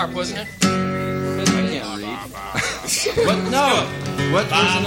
Sharp, wasn't it? I can't read. What? No. What version